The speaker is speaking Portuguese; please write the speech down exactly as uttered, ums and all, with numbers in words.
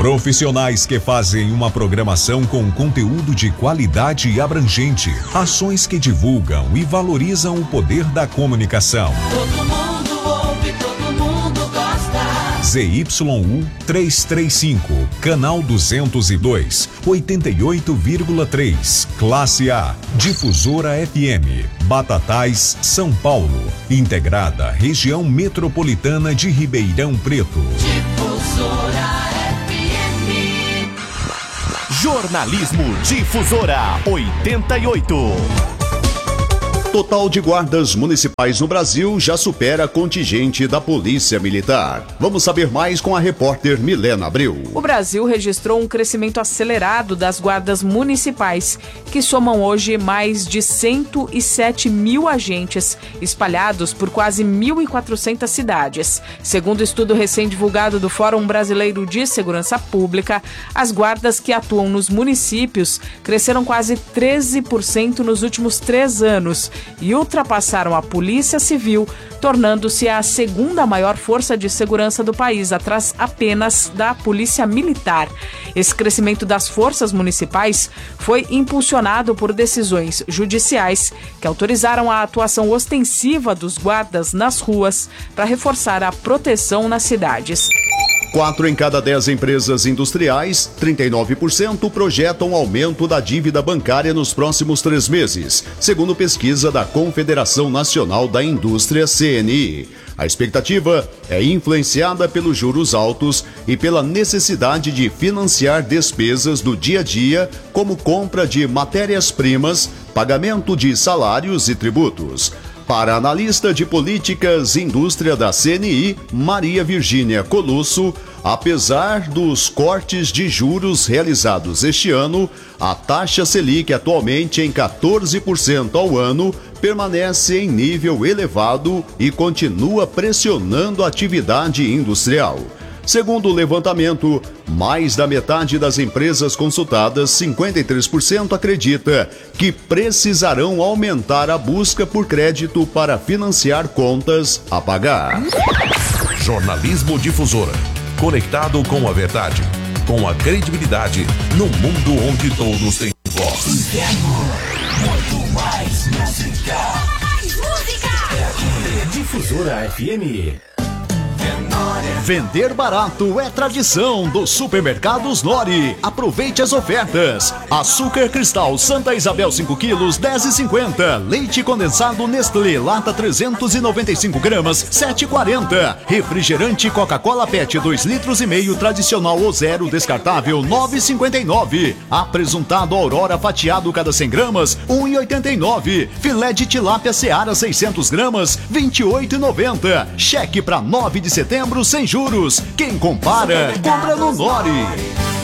Profissionais que fazem uma programação com conteúdo de qualidade e abrangente. Ações que divulgam e valorizam o poder da comunicação. Todo mundo ouve, todo mundo gosta. Z Y U trezentos e trinta e cinco, canal duzentos e dois, oitenta e oito vírgula três, classe A, Difusora F M, Batatais, São Paulo, integrada região metropolitana de Ribeirão Preto. Difusora Jornalismo Difusora oitenta e oito. Total de guardas municipais no Brasil já supera contingente da Polícia Militar. Vamos saber mais com a repórter Milena Abreu. O Brasil registrou um crescimento acelerado das guardas municipais, que somam hoje mais de cento e sete mil agentes, espalhados por quase mil e quatrocentas cidades. Segundo o estudo recém-divulgado do Fórum Brasileiro de Segurança Pública, as guardas que atuam nos municípios cresceram quase treze por cento nos últimos três anos, e ultrapassaram a Polícia Civil, tornando-se a segunda maior força de segurança do país, atrás apenas da Polícia Militar. Esse crescimento das forças municipais foi impulsionado por decisões judiciais que autorizaram a atuação ostensiva dos guardas nas ruas para reforçar a proteção nas cidades. Quatro em cada dez empresas industriais, trinta e nove por cento, projetam aumento da dívida bancária nos próximos três meses, segundo pesquisa da Confederação Nacional da Indústria, C N I. A expectativa é influenciada pelos juros altos e pela necessidade de financiar despesas do dia a dia, como compra de matérias-primas, pagamento de salários e tributos. Para a analista de políticas e indústria da C N I, Maria Virgínia Colusso, apesar dos cortes de juros realizados este ano, a taxa Selic, atualmente em quatorze por cento ao ano, permanece em nível elevado e continua pressionando a atividade industrial. Segundo o levantamento, mais da metade das empresas consultadas, cinquenta e três por cento, acredita que precisarão aumentar a busca por crédito para financiar contas a pagar. Jornalismo Difusora, conectado com a verdade, com a credibilidade, no mundo onde todos têm voz. Muito mais música. Mais música. Difusora F M. Vender barato é tradição dos supermercados Nori. Aproveite as ofertas. Açúcar cristal Santa Isabel cinco quilos, dez reais e cinquenta centavos. Leite condensado Nestlé lata trezentos e noventa e cinco gramas, sete reais e quarenta centavos. Refrigerante Coca-Cola Pet dois litros e meio tradicional ou zero descartável, nove reais e cinquenta e nove centavos. Apresentado Aurora fatiado cada cem gramas, um real e oitenta e nove centavos. Filé de tilápia Seara seiscentos gramas, vinte e oito reais e noventa centavos. Cheque para nove de setembro sem juros. Quem compara, compra no Nori.